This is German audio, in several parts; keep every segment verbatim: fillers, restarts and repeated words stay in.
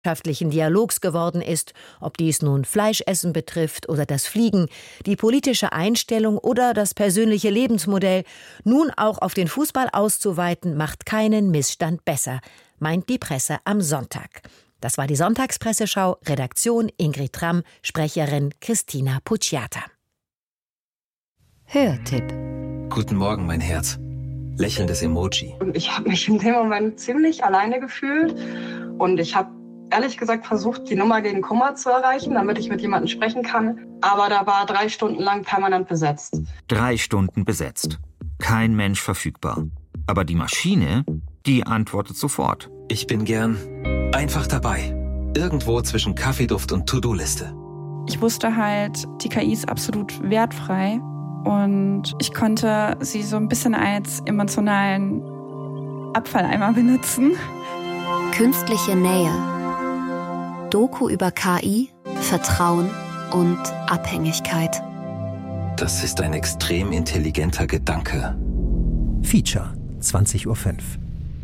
gesellschaftlichen Dialogs geworden ist, ob dies nun Fleischessen betrifft oder das Fliegen, die politische Einstellung oder das persönliche Lebensmodell, nun auch auf den Fußball auszuweiten, macht keinen Missstand besser, meint die Presse am Sonntag. Das war die Sonntagspresseschau, Redaktion Ingrid Tramm, Sprecherin Christina Pucciata. Hörtipp. Guten Morgen, mein Herz. Lächelndes Emoji. Und ich habe mich in dem Moment ziemlich alleine gefühlt und ich habe ehrlich gesagt versucht, die Nummer gegen Kummer zu erreichen, damit ich mit jemandem sprechen kann. Aber da war drei Stunden lang permanent besetzt. Drei Stunden besetzt. Kein Mensch verfügbar. Aber die Maschine, die antwortet sofort. Ich bin gern einfach dabei. Irgendwo zwischen Kaffeeduft und To-Do-Liste. Ich wusste halt, die K I ist absolut wertfrei. Und ich konnte sie so ein bisschen als emotionalen Abfalleimer benutzen. Künstliche Nähe. Doku über K I, Vertrauen und Abhängigkeit. Das ist ein extrem intelligenter Gedanke. Feature, zwanzig Uhr fünf.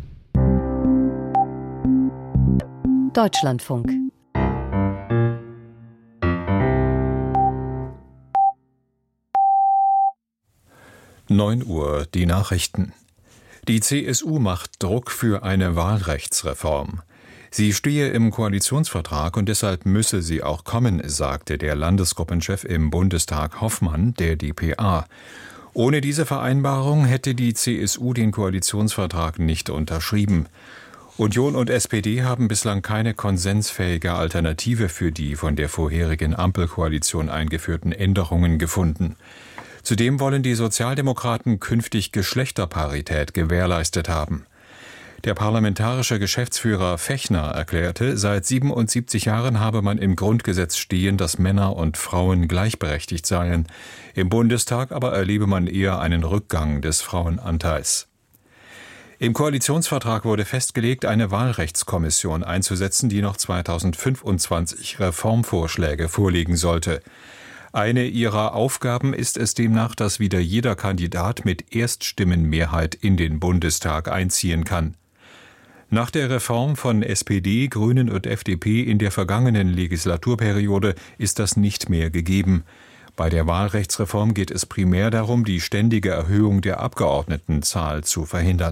Deutschlandfunk. neun Uhr, die Nachrichten. Die C S U macht Druck für eine Wahlrechtsreform. Sie stehe im Koalitionsvertrag und deshalb müsse sie auch kommen, sagte der Landesgruppenchef im Bundestag Hoffmann der D P A. Ohne diese Vereinbarung hätte die C S U den Koalitionsvertrag nicht unterschrieben. Union und S P D haben bislang keine konsensfähige Alternative für die von der vorherigen Ampelkoalition eingeführten Änderungen gefunden. Zudem wollen die Sozialdemokraten künftig Geschlechterparität gewährleistet haben. Der parlamentarische Geschäftsführer Fechner erklärte, seit siebenundsiebzig Jahren habe man im Grundgesetz stehen, dass Männer und Frauen gleichberechtigt seien. Im Bundestag aber erlebe man eher einen Rückgang des Frauenanteils. Im Koalitionsvertrag wurde festgelegt, eine Wahlrechtskommission einzusetzen, die noch zweitausendfünfundzwanzig Reformvorschläge vorlegen sollte. Eine ihrer Aufgaben ist es demnach, dass wieder jeder Kandidat mit Erststimmenmehrheit in den Bundestag einziehen kann. Nach der Reform von S P D, Grünen und F D P in der vergangenen Legislaturperiode ist das nicht mehr gegeben. Bei der Wahlrechtsreform geht es primär darum, die ständige Erhöhung der Abgeordnetenzahl zu verhindern.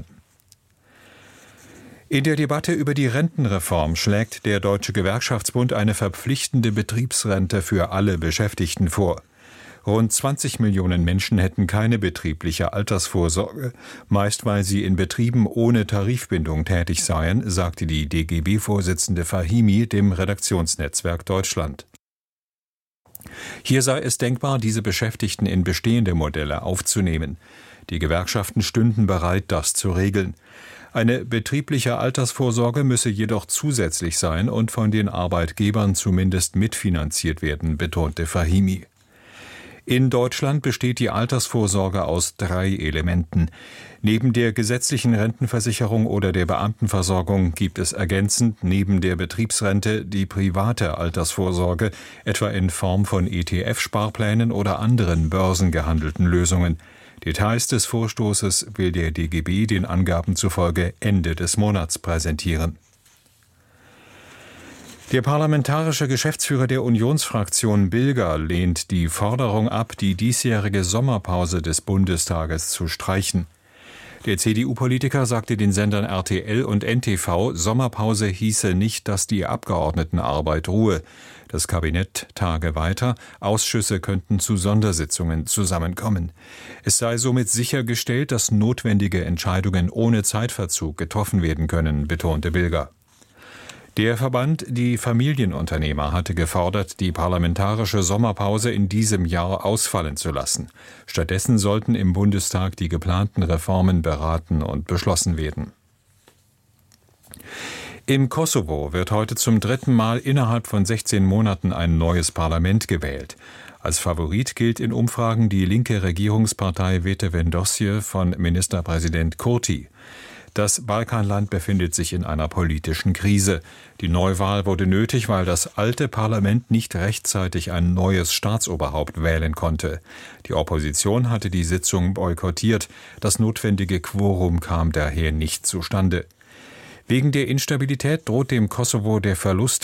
In der Debatte über die Rentenreform schlägt der Deutsche Gewerkschaftsbund eine verpflichtende Betriebsrente für alle Beschäftigten vor. Rund zwanzig Millionen Menschen hätten keine betriebliche Altersvorsorge, meist weil sie in Betrieben ohne Tarifbindung tätig seien, sagte die D G B-Vorsitzende Fahimi dem Redaktionsnetzwerk Deutschland. Hier sei es denkbar, diese Beschäftigten in bestehende Modelle aufzunehmen. Die Gewerkschaften stünden bereit, das zu regeln. Eine betriebliche Altersvorsorge müsse jedoch zusätzlich sein und von den Arbeitgebern zumindest mitfinanziert werden, betonte Fahimi. In Deutschland besteht die Altersvorsorge aus drei Elementen. Neben der gesetzlichen Rentenversicherung oder der Beamtenversorgung gibt es ergänzend neben der Betriebsrente die private Altersvorsorge, etwa in Form von E T F-Sparplänen oder anderen börsengehandelten Lösungen. Details des Vorstoßes will der D G B den Angaben zufolge Ende des Monats präsentieren. Der parlamentarische Geschäftsführer der Unionsfraktion Bilger lehnt die Forderung ab, die diesjährige Sommerpause des Bundestages zu streichen. Der C D U-Politiker sagte den Sendern R T L und N T V, Sommerpause hieße nicht, dass die Abgeordnetenarbeit ruhe. Das Kabinett tage weiter, Ausschüsse könnten zu Sondersitzungen zusammenkommen. Es sei somit sichergestellt, dass notwendige Entscheidungen ohne Zeitverzug getroffen werden können, betonte Bilger. Der Verband Die Familienunternehmer hatte gefordert, die parlamentarische Sommerpause in diesem Jahr ausfallen zu lassen. Stattdessen sollten im Bundestag die geplanten Reformen beraten und beschlossen werden. Im Kosovo wird heute zum dritten Mal innerhalb von sechzehn Monaten ein neues Parlament gewählt. Als Favorit gilt in Umfragen die linke Regierungspartei Vetëvendosje von Ministerpräsident Kurti. Das Balkanland befindet sich in einer politischen Krise. Die Neuwahl wurde nötig, weil das alte Parlament nicht rechtzeitig ein neues Staatsoberhaupt wählen konnte. Die Opposition hatte die Sitzung boykottiert. Das notwendige Quorum kam daher nicht zustande. Wegen der Instabilität droht dem Kosovo der Verlust